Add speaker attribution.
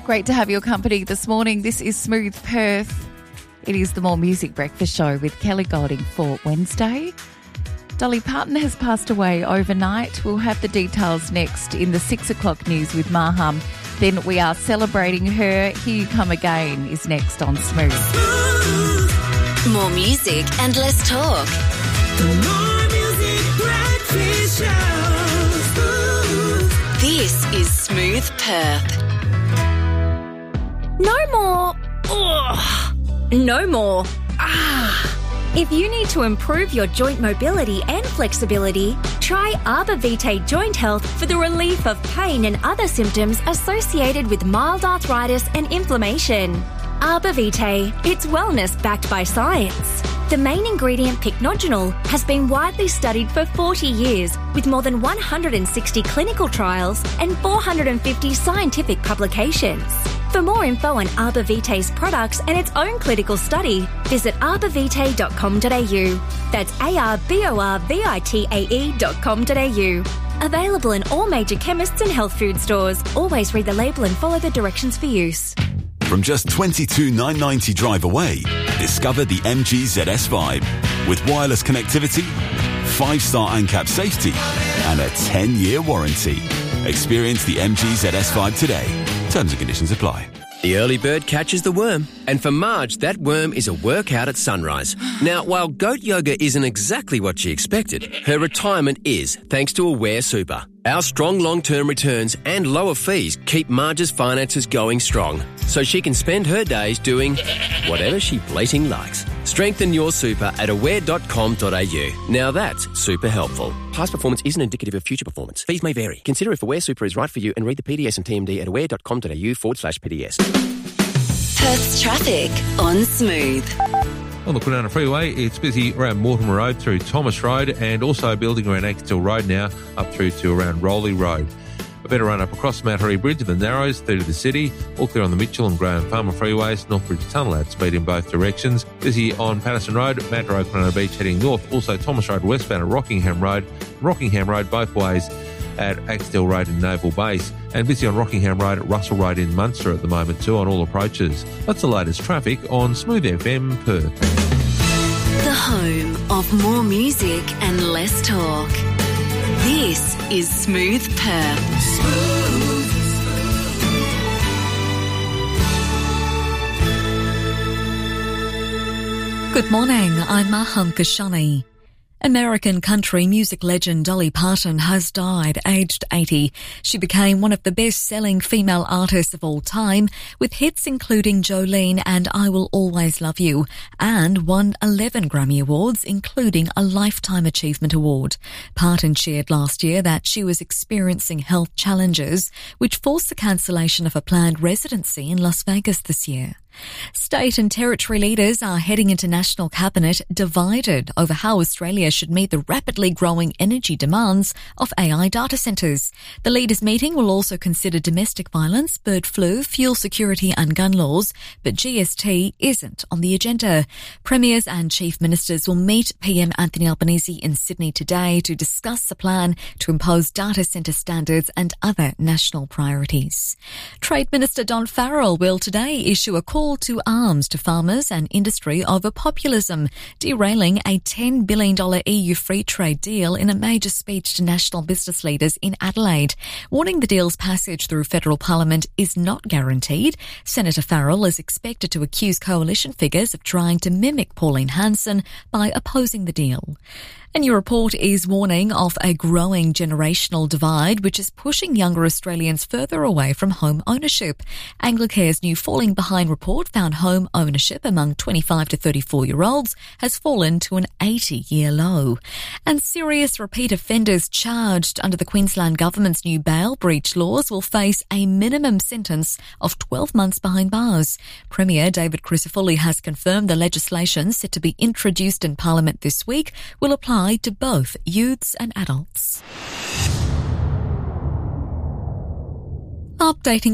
Speaker 1: Great to have your company this morning. This is Smooth Perth. It is the More Music Breakfast Show with Kelly Golding for Wednesday. Dolly Parton has passed away overnight. We'll have the details next in the 6 o'clock news with Maham. Then we are celebrating her. Here You Come Again is next on Smooth.
Speaker 2: More music and less talk.
Speaker 3: The More Music Breakfast Show.
Speaker 2: This is Smooth Perth.
Speaker 4: No more. Ugh. No more. If you need to improve your joint mobility and flexibility, try Arbor Vitae Joint Health for the relief of pain and other symptoms associated with mild arthritis and inflammation. Arbor Vitae, it's wellness backed by science. The main ingredient, pycnogenol, has been widely studied for 40 years with more than 160 clinical trials and 450 scientific publications. For more info on Arbor Vitae's products and its own clinical study, visit arborvitae.com.au. That's arborvitae.com.au. Available in all major chemists and health food stores. Always read the label and follow the directions for use.
Speaker 5: From just $22,990 drive away, discover the MG ZS Vibe. With wireless connectivity, 5-star ANCAP safety, and a 10-year warranty. Experience the MG ZS Vibe today. Terms and conditions apply.
Speaker 6: The early bird catches the worm. And for Marge, that worm is a workout at sunrise. Now, while goat yoga isn't exactly what she expected, her retirement is, thanks to Aware Super. Our strong long-term returns and lower fees keep Marge's finances going strong, so she can spend her days doing whatever she blating likes. Strengthen your super at aware.com.au. Now that's super helpful. Past performance isn't indicative of future performance. Fees may vary. Consider if Aware Super is right for you and read the PDS and TMD at aware.com.au/PDS.
Speaker 2: Perth's traffic on Smooth.
Speaker 7: On the Kwinana Freeway, it's busy around Mortimer Road through Thomas Road and also building around Axtell Road now up through to around Rowley Road. A better run up across Mount Harry Bridge and the Narrows through to the city. All clear on the Mitchell and Graham Farmer Freeways. Northbridge Tunnel at speed in both directions. Busy on Patterson Road, Mount Road, Kwinana Beach heading north. Also Thomas Road westbound at Rockingham Road both ways at Axtell Road and Naval Base. And busy on Rockingham Road at Russell Road in Munster at the moment too on all approaches. That's the latest traffic on Smooth FM Perth.
Speaker 2: The home of more music and less talk. This is Smooth Perth.
Speaker 8: Good morning, I'm Maham Kashani. American country music legend Dolly Parton has died aged 80. She became one of the best-selling female artists of all time, with hits including Jolene and I Will Always Love You, and won 11 Grammy Awards, including a Lifetime Achievement Award. Parton shared last year that she was experiencing health challenges, which forced the cancellation of a planned residency in Las Vegas this year. State and territory leaders are heading into National Cabinet divided over how Australia should meet the rapidly growing energy demands of AI data centres. The leaders' meeting will also consider domestic violence, bird flu, fuel security and gun laws, but GST isn't on the agenda. Premiers and chief ministers will meet PM Anthony Albanese in Sydney today to discuss a plan to impose data centre standards and other national priorities. Trade Minister Don Farrell will today issue a call to arms to farmers and industry over populism, derailing a $10 billion EU free trade deal in a major speech to national business leaders in Adelaide. Warning the deal's passage through federal parliament is not guaranteed, Senator Farrell is expected to accuse coalition figures of trying to mimic Pauline Hanson by opposing the deal. A new report is warning of a growing generational divide which is pushing younger Australians further away from home ownership. Anglicare's new Falling Behind report found home ownership among 25 to 34-year-olds has fallen to an 80-year low. And serious repeat offenders charged under the Queensland Government's new bail breach laws will face a minimum sentence of 12 months behind bars. Premier David Crisafulli has confirmed the legislation set to be introduced in Parliament this week will apply to both youths and adults. Updating